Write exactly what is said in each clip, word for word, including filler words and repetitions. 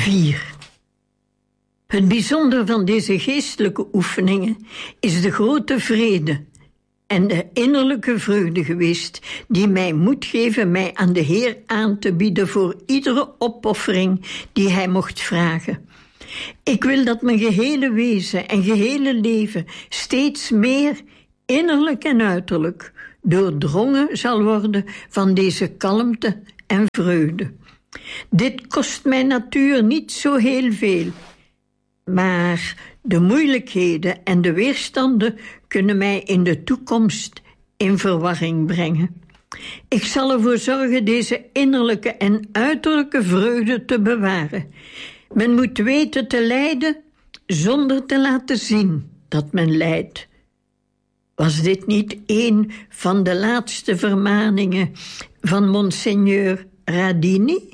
vier. Het bijzonder van deze geestelijke oefeningen is de grote vrede en de innerlijke vreugde geweest die mij moed geven mij aan de Heer aan te bieden voor iedere opoffering die Hij mocht vragen. Ik wil dat mijn gehele wezen en gehele leven steeds meer, innerlijk en uiterlijk, doordrongen zal worden van deze kalmte en vreugde. Dit kost mijn natuur niet zo heel veel, maar de moeilijkheden en de weerstanden kunnen mij in de toekomst in verwarring brengen. Ik zal ervoor zorgen deze innerlijke en uiterlijke vreugde te bewaren. Men moet weten te lijden zonder te laten zien dat men lijdt. Was dit niet een van de laatste vermaningen van Monseigneur Radini?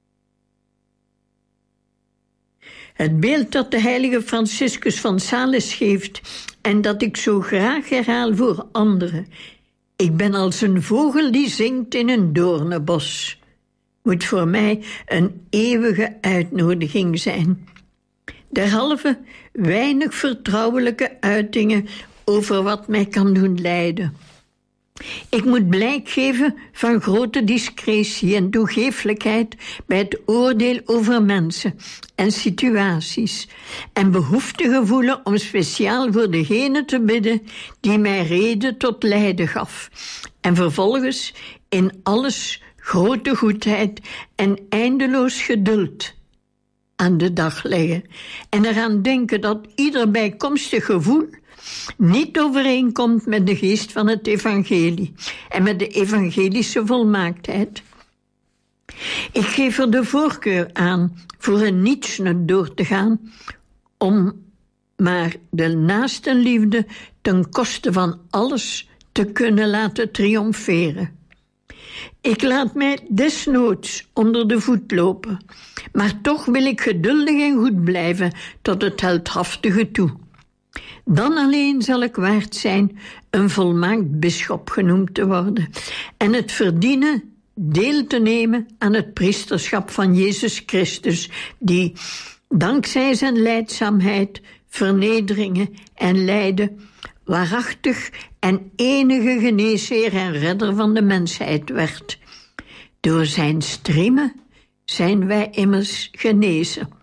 Het beeld dat de heilige Franciscus van Sales geeft en dat ik zo graag herhaal voor anderen. Ik ben als een vogel die zingt in een doornenbos. Moet voor mij een eeuwige uitnodiging zijn. Derhalve weinig vertrouwelijke uitingen over wat mij kan doen lijden. Ik moet blijk geven van grote discretie en toegeeflijkheid bij het oordeel over mensen en situaties en behoefte gevoelen om speciaal voor degene te bidden die mij reden tot lijden gaf en vervolgens in alles grote goedheid en eindeloos geduld aan de dag leggen en eraan denken dat ieder bijkomstig gevoel niet overeenkomt met de geest van het evangelie en met de evangelische volmaaktheid. Ik geef er de voorkeur aan voor een nietsnut door te gaan, om maar de naastenliefde ten koste van alles te kunnen laten triomferen. Ik laat mij desnoods onder de voet lopen, maar toch wil ik geduldig en goed blijven tot het heldhaftige toe. Dan alleen zal ik waard zijn een volmaakt bisschop genoemd te worden en het verdienen deel te nemen aan het priesterschap van Jezus Christus, die, dankzij zijn lijdzaamheid, vernederingen en lijden, waarachtig en enige geneesheer en redder van de mensheid werd. Door zijn striemen zijn wij immers genezen.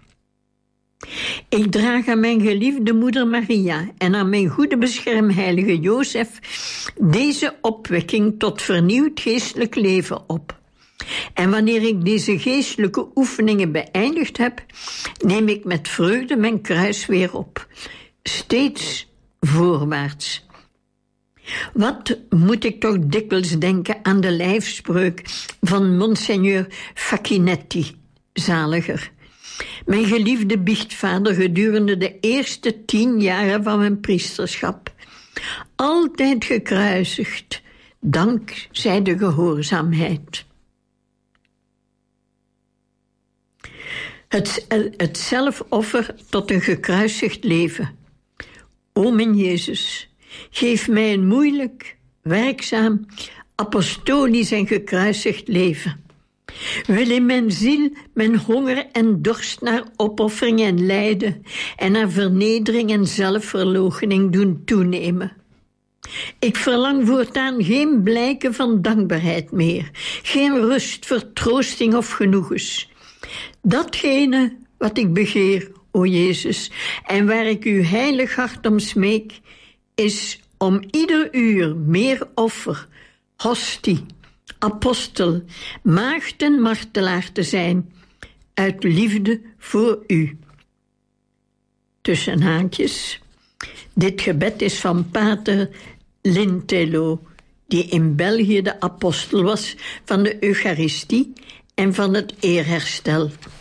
Ik draag aan mijn geliefde moeder Maria en aan mijn goede beschermheilige Jozef deze opwekking tot vernieuwd geestelijk leven op. En wanneer ik deze geestelijke oefeningen beëindigd heb, neem ik met vreugde mijn kruis weer op, steeds voorwaarts. Wat moet ik toch dikwijls denken aan de lijfspreuk van Monseigneur Facchinetti, zaliger. Mijn geliefde biechtvader gedurende de eerste tien jaren van mijn priesterschap. Altijd gekruisigd, dankzij de gehoorzaamheid. Het, het zelfoffer tot een gekruisigd leven. O mijn Jezus, geef mij een moeilijk, werkzaam, apostolisch en gekruisigd leven. Wil in mijn ziel mijn honger en dorst naar opoffering en lijden en naar vernedering en zelfverloochening doen toenemen. Ik verlang voortaan geen blijken van dankbaarheid meer, geen rust, vertroosting of genoegens. Datgene wat ik begeer, o Jezus, en waar ik uw heilig hart om smeek, is om ieder uur meer offer, hostie, apostel, maagd en martelaar te zijn, uit liefde voor u. Tussen haakjes. Dit gebed is van pater Lintello, die in België de apostel was van de Eucharistie en van het eerherstel.